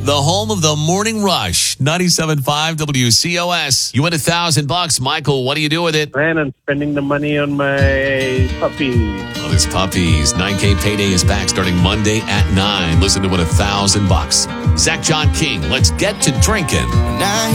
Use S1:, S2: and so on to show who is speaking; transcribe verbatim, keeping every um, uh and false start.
S1: The home of the morning rush, ninety-seven point five W C O S. You win a thousand bucks. Michael, what do you do with it?
S2: Man, I'm spending the money on my puppy.
S1: Oh, there's puppies. nine K payday is back starting Monday at nine. Listen to win a thousand bucks. Zach John King, let's get to drinking.
S3: Now